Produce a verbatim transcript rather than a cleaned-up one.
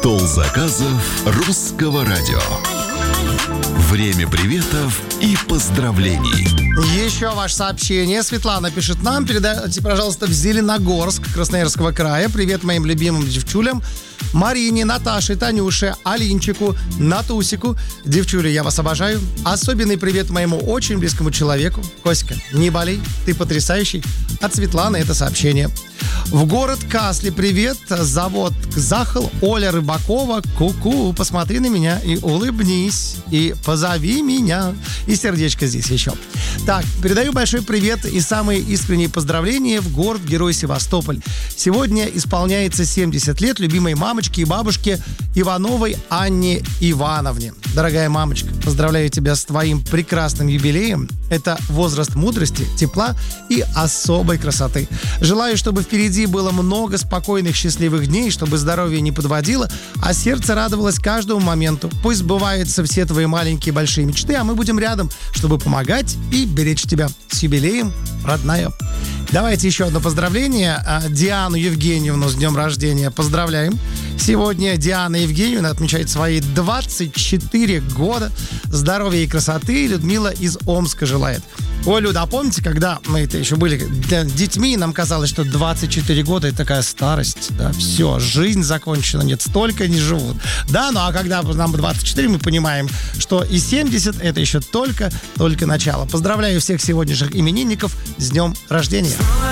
Стол заказов русского радио. Время приветов и поздравлений. Еще ваше сообщение. Светлана пишет нам. Передайте, пожалуйста, в Зеленогорск Красноярского края. Привет моим любимым девчулям. Марине, Наташе, Танюше, Алинчику, Натусику. Девчули, я вас обожаю. Особенный привет моему очень близкому человеку. Коська, не болей, ты потрясающий. От Светланы это сообщение. В город Касли привет. Завод Захал, Оля Рыбакова. Ку-ку, посмотри на меня и улыбнись. И позови меня. И сердечко здесь еще. Так, передаю большой привет и самые искренние поздравления в город-герой Севастополь. Сегодня исполняется семьдесят лет любимой мамочке и бабушке Ивановой Анне Ивановне. Дорогая мамочка, поздравляю тебя с твоим прекрасным юбилеем. Это возраст мудрости, тепла и особой красоты. Желаю, чтобы впереди было много спокойных, счастливых дней, чтобы здоровье не подводило, а сердце радовалось каждому моменту. Пусть сбываются все твои маленькие и большие мечты, а мы будем рядом, чтобы помогать и беречь тебя. С юбилеем, родная. Давайте еще одно поздравление. Диану Евгеньевну с днем рождения поздравляем. Сегодня Диана Евгеньевна отмечает свои двадцать четыре года. Здоровья и красоты. Людмила из Омска желает. Ой, Люда, а помните, когда мы это еще были детьми, нам казалось, что двадцать четыре года — это такая старость, да, все, жизнь закончена, нет, столько не живут. Да, ну а когда нам двадцать четыре, мы понимаем, что и семьдесят — это еще только, только начало. Поздравляю всех сегодняшних именинников с днем рождения.